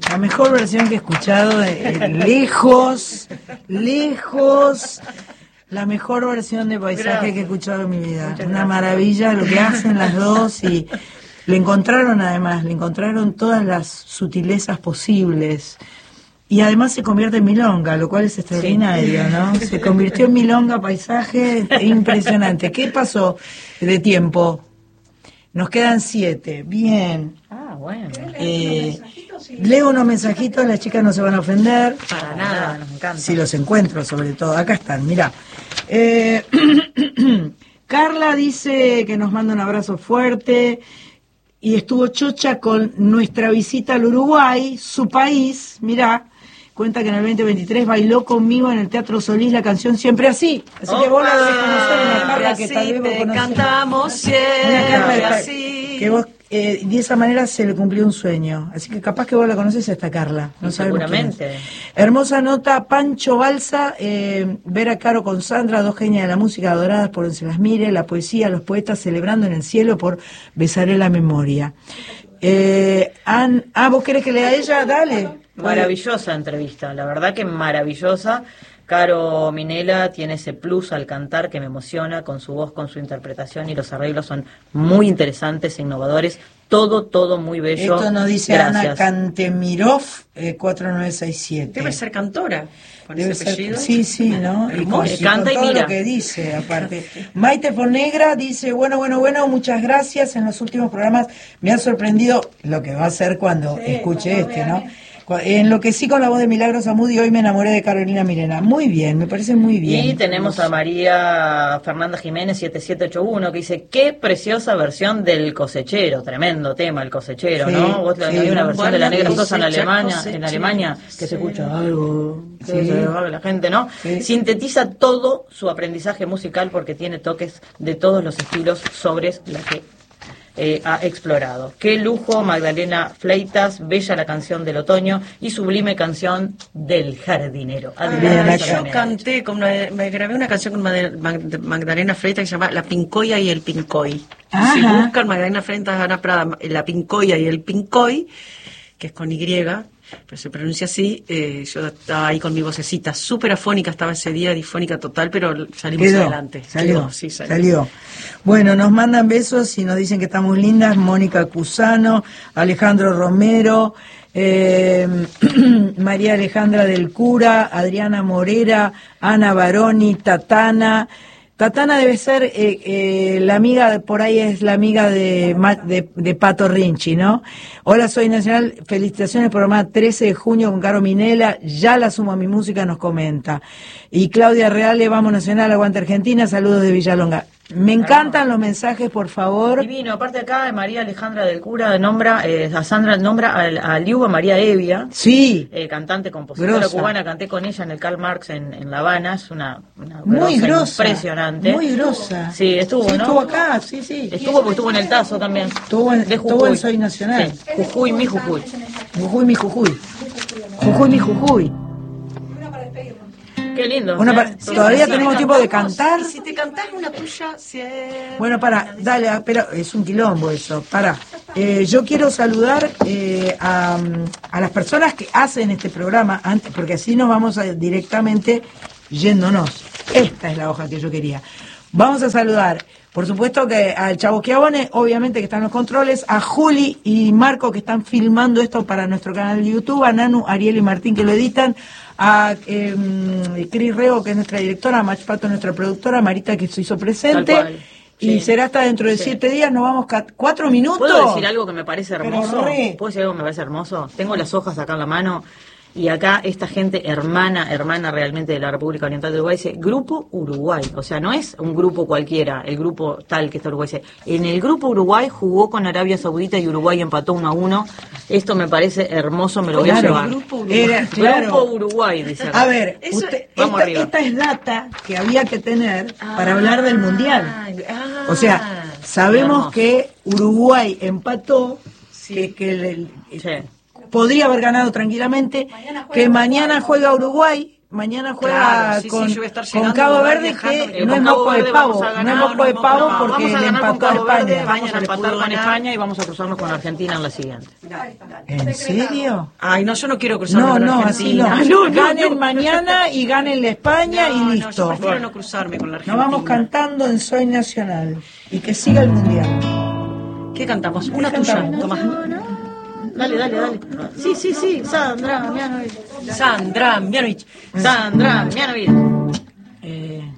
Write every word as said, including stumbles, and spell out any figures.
La mejor versión que he escuchado, de, lejos, lejos, la mejor versión de Paisaje Gracias. que he escuchado en mi vida. Muchas Una gracias. maravilla lo que hacen las dos y le encontraron además, le encontraron todas las sutilezas posibles. Y además se convierte en milonga, lo cual es extraordinario, sí. ¿no? Se convirtió en milonga, Paisaje, impresionante. ¿Qué pasó de tiempo? Nos quedan siete. Bien. Ah, bueno. Eh, leo unos mensajitos, las chicas no se van a ofender. Para nada, nos encanta. Si los encuentro, sobre todo. Acá están, mirá. Eh, Carla dice que nos manda un abrazo fuerte. Y estuvo chocha con nuestra visita al Uruguay, su país, mirá. Cuenta que en el veinte veintitrés bailó conmigo en el Teatro Solís la canción Siempre Así. Así oh, que vos la debes conocer, una Carla que tal vez vos conocés. Cantamos siempre así. Que vos, eh, de esa manera se le cumplió un sueño. Así que capaz que vos la conocés a esta Carla. No seguramente. Hermosa nota, Pancho Balsa, eh, ver a Caro con Sandra, dos genias de la música adoradas por donde se las mire, la poesía, los poetas celebrando en el cielo por Besaré la memoria. Eh, An, ah, ¿vos querés que lea a ella? Dale. Maravillosa entrevista, la verdad que maravillosa. Caro Minella tiene ese plus al cantar que me emociona con su voz, con su interpretación y los arreglos son muy interesantes e innovadores. Todo, todo muy bello. Esto nos dice Gracias. Ana Kantemirov, eh, cuatro nueve seis siete. Debe ser cantora, con Debe ese ser, apellido. Sí, sí, ¿no? Y con, y canta con y todo mira. lo que dice, aparte. Maite Fonegra dice, bueno, bueno, bueno, muchas gracias. En los últimos programas me ha sorprendido lo que va a hacer cuando sí, escuche cuando este, ¿no? Enloquecí con la voz de Milagros Amud y hoy me enamoré de Carolina Milena. Muy bien, me parece muy bien. Y tenemos a María Fernanda Jiménez siete siete ocho uno que dice, qué preciosa versión del Cosechero, tremendo tema el Cosechero, sí, ¿no? Vos sí, hay una versión bueno, de la Negra Sosa en Alemania, cosechero. en Alemania que sí. se escucha algo, que sí. se va la gente, ¿no? Sí. Sintetiza todo su aprendizaje musical porque tiene toques de todos los estilos sobre la que Eh, ha explorado. Qué lujo, Magdalena Fleitas, bella la canción del otoño y sublime canción del jardinero. Ah, yo canté, con una, me grabé una canción con Magdalena Fleitas que se llama La Pincoya y el Pincoy. Ajá. Si buscan Magdalena Fleitas, Ana Prada, La Pincoya y el Pincoy, que es con Y, pero se pronuncia así, eh, yo estaba ahí con mi vocecita súper afónica, estaba ese día difónica total, pero salimos Quedó, adelante. Salió, Quedó, sí, salió. salió. Bueno, nos mandan besos y nos dicen que estamos lindas, Mónica Cusano, Alejandro Romero, eh, María Alejandra del Cura, Adriana Morera, Ana Baroni, Tatana. Tatana debe ser eh, eh, la amiga, por ahí es la amiga de, de, de Pato Rinchi, ¿no? Hola, soy Nacional, felicitaciones por el programa trece de junio con Caro Minella, ya la sumo a mi música, nos comenta. Y Claudia Reale, vamos Nacional, aguante Argentina, saludos de Villalonga. Me encantan los mensajes, por favor. Divino, aparte acá María Alejandra del Cura nombra, eh, a Sandra nombra a, a Liuba María Evia. Sí. Eh, cantante, compositora grosa. cubana, canté con ella en el Karl Marx en, en La Habana, es una, una muy grosa, impresionante. Muy grosa. Sí, estuvo, sí, ¿no? Estuvo acá, sí, sí. Estuvo porque estuvo en el Tazo también. Estuvo en, de Jujuy. Estuvo en Soy Nacional. Sí. Jujuy, mi Jujuy. Jujuy, mi Jujuy. Jujuy, mi Jujuy. Qué lindo. Una para, sí, todavía sí, tenemos tiempo de cantar. Y si te cantás una tuya, si es... Bueno, para, dale, pero es un quilombo eso. Para, eh, yo quiero saludar eh, a, a las personas que hacen este programa, antes, porque así nos vamos a, directamente yéndonos. Esta es la hoja que yo quería. Vamos a saludar, por supuesto, que al Chavo Schiavone, obviamente que están los controles, a Juli y Marco que están filmando esto para nuestro canal de YouTube, a Nanu, Ariel y Martín que lo editan, a eh, Cris Rego, que es nuestra directora, a Mach Pato, nuestra productora, Marita, que se hizo presente. Y sí. será hasta dentro de sí. siete días, nos vamos ca- cuatro minutos. ¿Puedo decir algo que me parece hermoso? ¿Puedo decir algo que me parece hermoso? Tengo las hojas acá en la mano. Y acá esta gente hermana, hermana realmente de la República Oriental de Uruguay, dice Grupo Uruguay. O sea, no es un grupo cualquiera, el grupo tal que está Uruguay. Dice, en el Grupo Uruguay jugó con Arabia Saudita y Uruguay empató uno a uno. Esto me parece hermoso, me lo voy claro, a llevar. Grupo Uruguay, Era, claro. Grupo Uruguay dice acá. A ver, usted, esta, esta es data que había que tener ah, para hablar del Mundial. Ah, o sea, sabemos que Uruguay empató, sí. que, que el, el, sí. podría haber ganado tranquilamente, mañana que mañana juega Uruguay mañana juega claro, sí, con, sí, yo voy a estar con Cabo Verde, que no es moco de pavo, no es moco de pavo porque le empató a España. Vamos a empatar con España y vamos a cruzarnos con Argentina en la siguiente. ¿En serio? Ay, no, yo no quiero cruzarme no, con no, Argentina. Así no, no, no, ganen no. mañana y ganen la España no, y listo. No, yo prefiero bueno. no cruzarme con la Argentina. Nos vamos cantando en Soy Nacional y que siga el Mundial. ¿Qué cantamos? Una tuya, Tomás. Dale, dale, dale. Sí, sí, sí, Sandra Mianovich. Sandra Mianovich. Sandra Mianovich. Eh...